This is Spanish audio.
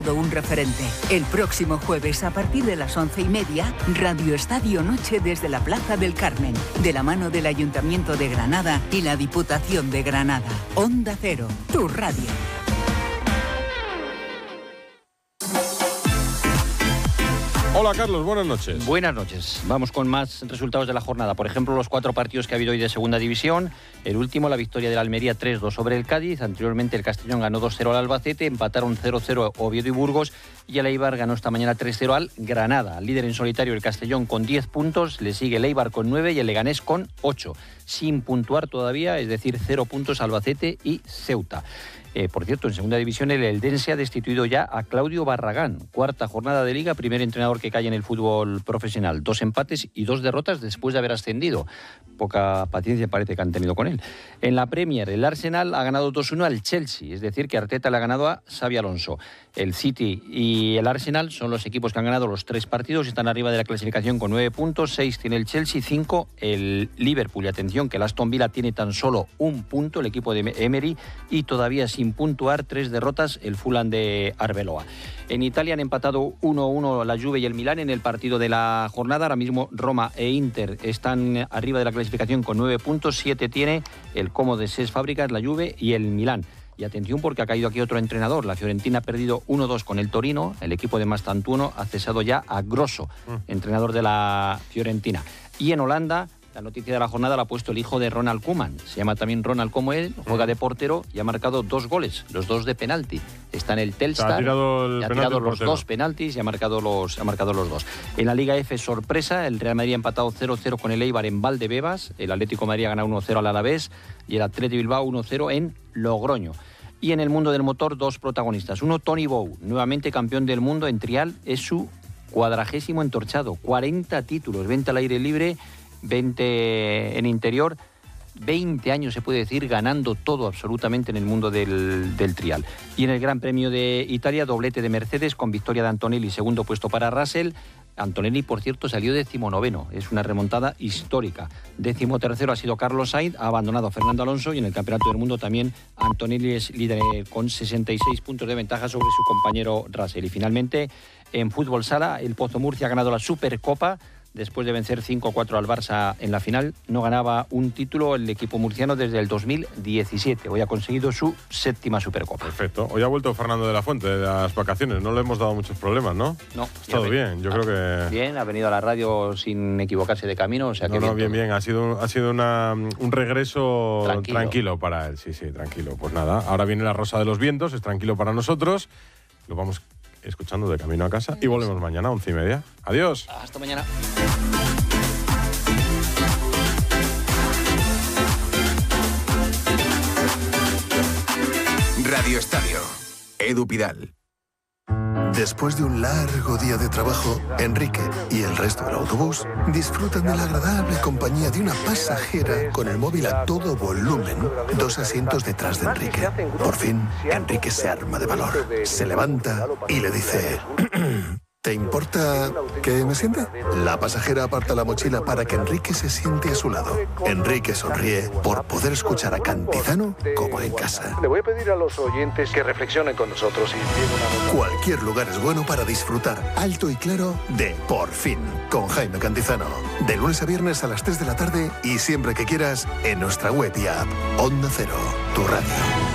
Un referente. El próximo jueves a partir de las 11:30, Radio Estadio Noche desde la Plaza del Carmen, de la mano del Ayuntamiento de Granada y la Diputación de Granada. Onda Cero, tu radio. Hola Carlos, buenas noches. Buenas noches. Vamos con más resultados de la jornada. Por ejemplo, los 4 partidos que ha habido hoy de Segunda División. El último, la victoria del Almería 3-2 sobre el Cádiz. Anteriormente el Castellón ganó 2-0 al Albacete. Empataron 0-0 Oviedo y Burgos. Y el Eibar ganó esta mañana 3-0 al Granada. Líder en solitario el Castellón con 10 puntos. Le sigue el Eibar con 9 y el Leganés con 8. Sin puntuar todavía, es decir, 0 puntos Albacete y Ceuta. Por cierto, en Segunda División el Eldense ha destituido ya a Claudio Barragán. 4ª jornada de Liga, primer entrenador que cae en el fútbol profesional. 2 empates y 2 derrotas después de haber ascendido. Poca paciencia parece que han tenido con él. En la Premier, el Arsenal ha ganado 2-1 al Chelsea, es decir, que Arteta le ha ganado a Xabi Alonso. El City y el Arsenal son los equipos que han ganado los 3 partidos y están arriba de la clasificación con 9 puntos. 6 tiene el Chelsea, 5 el Liverpool. Y atención, que el Aston Villa tiene tan solo 1 punto, el equipo de Emery, y todavía sin puntuar, 3 derrotas, el Fulham de Arbeloa. En Italia han empatado 1-1 la Juve y el Milán en el partido de la jornada. Ahora mismo Roma e Inter están arriba de la clasificación con 9 puntos. 7 tiene el Como de SES Fábricas, la Juve y el Milán. Y atención porque ha caído aquí otro entrenador. La Fiorentina ha perdido 1-2 con el Torino. El equipo de Mastantuono ha cesado ya a Grosso, entrenador de la Fiorentina. Y en Holanda, la noticia de la jornada la ha puesto el hijo de Ronald Koeman. Se llama también Ronald como él, juega de portero y ha marcado 2 goles, los 2 de penalti. Está en el Telstar, ha tirado los 2 penaltis y ha marcado los 2. En la Liga F, sorpresa, el Real Madrid ha empatado 0-0 con el Eibar en Valdebebas, el Atlético de Madrid ha ganado 1-0 al Alavés y el Athletic Bilbao 1-0 en Logroño. Y en el mundo del motor, 2 protagonistas. Uno, Tony Bow, nuevamente campeón del mundo en trial, es su 40º entorchado, 40 títulos, 20 al aire libre, 20 en interior, 20 años se puede decir ganando todo absolutamente en el mundo del trial. Y en el Gran Premio de Italia, doblete de Mercedes con victoria de Antonelli, segundo puesto para Russell. Antonelli, por cierto, salió 19º, es una remontada histórica. 13º ha sido Carlos Sainz, ha abandonado a Fernando Alonso y en el Campeonato del Mundo también Antonelli es líder con 66 puntos de ventaja sobre su compañero Russell. Y finalmente, en fútbol sala, el Pozo Murcia ha ganado la Supercopa. Después de vencer 5-4 al Barça en la final, no ganaba un título el equipo murciano desde el 2017. Hoy ha conseguido su 7ª Supercopa. Perfecto. Hoy ha vuelto Fernando de la Fuente de las vacaciones. No le hemos dado muchos problemas, ¿no? No. Todo bien, yo creo que... Bien, ha venido a la radio sin equivocarse de camino. O sea que bien. Ha sido un regreso tranquilo para él. Sí, tranquilo. Pues nada, ahora viene la Rosa de los Vientos, es tranquilo para nosotros. Lo vamos escuchando de camino a casa y volvemos mañana a 11:30. Adiós. Hasta mañana. Radio Estadio. Edu Pidal. Después de un largo día de trabajo, Enrique y el resto del autobús disfrutan de la agradable compañía de una pasajera con el móvil a todo volumen, 2 asientos detrás de Enrique. Por fin, Enrique se arma de valor, se levanta y le dice... ¿Te importa que me siente? La pasajera aparta la mochila para que Enrique se siente a su lado. Enrique sonríe por poder escuchar a Cantizano como en casa. Le voy a pedir a los oyentes que reflexionen con nosotros. Cualquier lugar es bueno para disfrutar alto y claro de Por Fin, con Jaime Cantizano. De lunes a viernes a las 3 de la tarde y siempre que quieras en nuestra web y app. Onda Cero, tu radio.